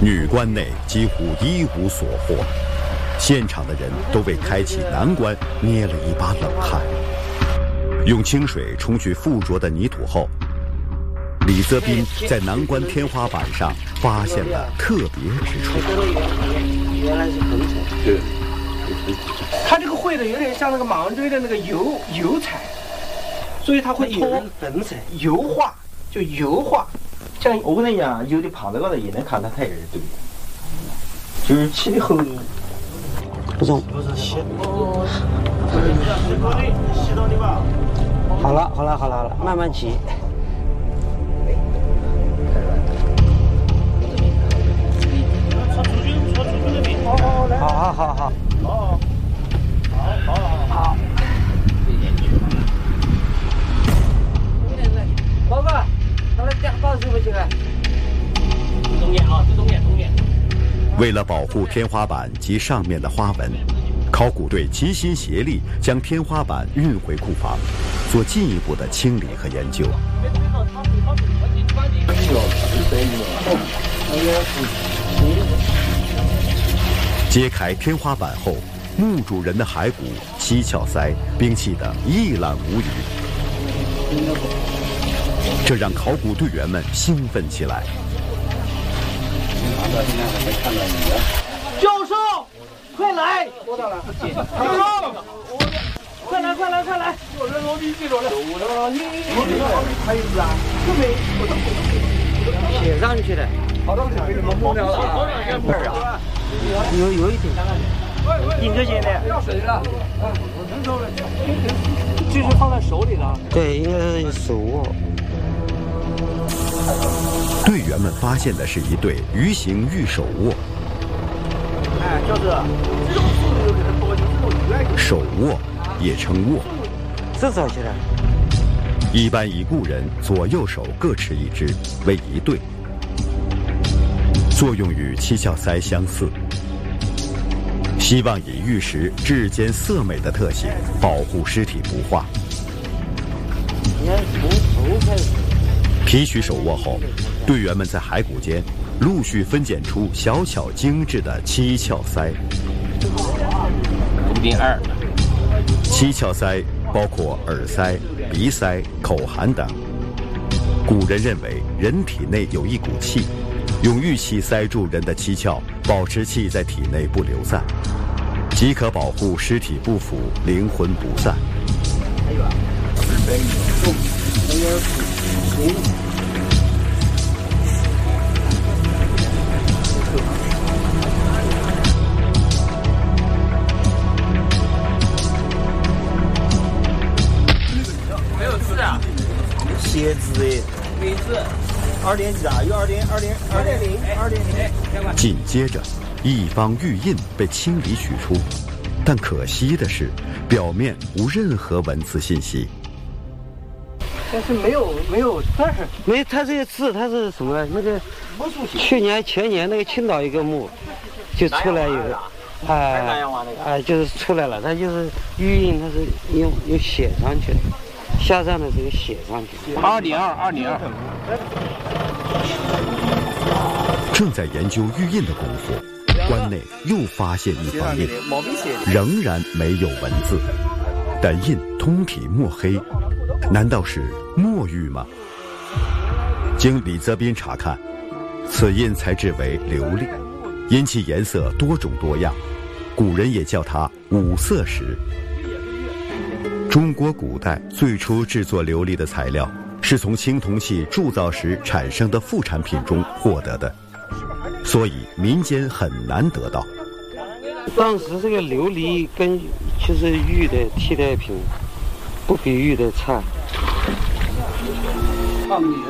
女关内几乎一无所获，现场的人都为开启难关捏了一把冷汗。用清水冲去附着的泥土后，李泽斌在难关天花板上发现了特别之处。 原来是粉彩。 对， 它这个绘的有点像那个马王堆的那个油彩，所以它会有人粉彩油画，就油画。像我跟你讲，有的旁边高头也能看到它也是对的，就是起的后面。 不中。好了，慢慢起。好。报告，他来电报是不是？ 中间。 为了保护天花板及上面的花纹，考古队齐心协力将天花板运回库房，做进一步的清理和研究。揭开天花板后，墓主人的骸骨七窍腮兵器得一览无余，这让考古队员们兴奋起来。 教授，快来！多大了？教授，快来！我这老弟记住了。还有啊？写上去的。好多给你们摸掉了啊！有一点。印这些的。要水了。就是放在手里了。对，应该是手握。 队员们发现的是一对鱼形玉手握。手握也称握， 这找起来。 一般已故人左右手各持一只，为一对，作用与七窍腮相似，希望以玉石质坚色美的特性保护尸体不化。提取手握后，队员们在骸骨间陆续分拣出小巧精致的七窍腮。 0.2。 七窍腮包括耳腮、鼻腮、口含等。古人认为人体内有一股气，用玉器塞住人的七窍，保持气在体内不流散，即可保护尸体不腐，灵魂不散。 没有字啊？ 写字哎， 没字。 2.几啊？有2.0。 紧接着，一方玉印被清理取出，但可惜的是，表面无任何文字信息。 但是没有字儿。没，它这个字它是什么？那个去年前年那个青岛一个墓就出来有，就是出来了，它就是玉印，它是用写上去的，下上的这个写上去。 2.2。 正在研究玉印的功夫，关内又发现一方印，仍然没有文字，但印通体墨黑，难道是墨玉吗？经李泽斌查看，此印材质为琉璃，因其颜色多种多样，古人也叫它五色石。中国古代最初制作琉璃的材料是从青铜器铸造时产生的副产品中获得的，所以民间很难得到。 当时这个琉璃跟其实玉的替代品不比玉的差。